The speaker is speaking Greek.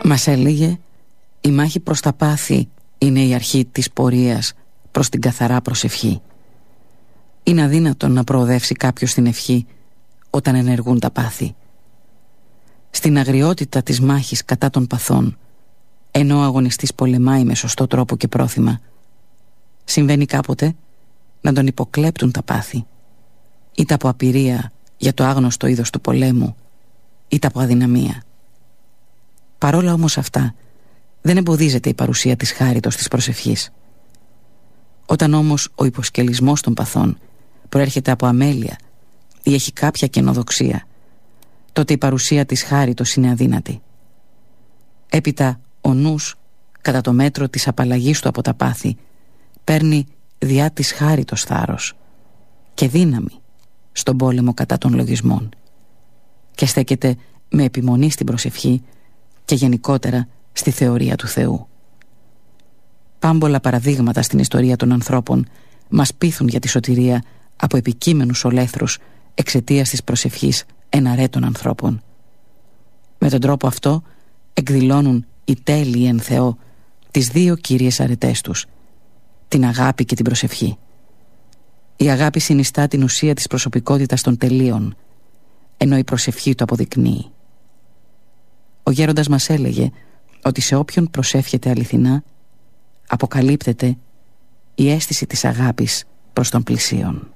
Μας έλεγε, η μάχη προς τα πάθη είναι η αρχή της πορείας προς την καθαρά προσευχή. Είναι αδύνατον να προοδεύσει κάποιος στην ευχή όταν ενεργούν τα πάθη. Στην αγριότητα της μάχης κατά των παθών, ενώ ο αγωνιστής πολεμάει με σωστό τρόπο και πρόθυμα, συμβαίνει κάποτε να τον υποκλέπτουν τα πάθη, είτε από απειρία για το άγνωστο είδος του πολέμου, είτε από αδυναμία. Παρόλα όμως αυτά, δεν εμποδίζεται η παρουσία της χάριτος της προσευχής. Όταν όμως ο υποσκελισμός των παθών προέρχεται από αμέλεια ή έχει κάποια κενοδοξία, τότε η παρουσία της χάριτος είναι αδύνατη. Έπειτα ο νους, κατά το μέτρο της απαλλαγής του από τα πάθη, παίρνει διά της χάριτος θάρρος και δύναμη στον πόλεμο κατά των λογισμών και στέκεται με επιμονή στην προσευχή και γενικότερα στη θεωρία του Θεού. Πάμπολα παραδείγματα στην ιστορία των ανθρώπων μας πείθουν για τη σωτηρία από επικείμενους ολέθρους εξαιτίας της προσευχής εναρέτων ανθρώπων. Με τον τρόπο αυτό εκδηλώνουν οι τέλειοι εν Θεό τις δύο κύριες αρετές τους, την αγάπη και την προσευχή. Η αγάπη συνιστά την ουσία της προσωπικότητας των τελείων, ενώ η προσευχή το αποδεικνύει. Ο γέροντας μας έλεγε ότι σε όποιον προσεύχεται αληθινά αποκαλύπτεται η αίσθηση της αγάπης προς τον πλησίον.